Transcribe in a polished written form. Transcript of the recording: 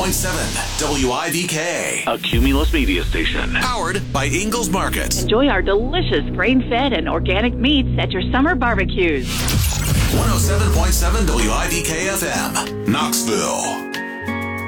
WIVK. A Cumulus media station. Powered by Ingalls Market. Enjoy our delicious grain-fed and organic meats at your summer barbecues. 107.7 WIVK FM, Knoxville.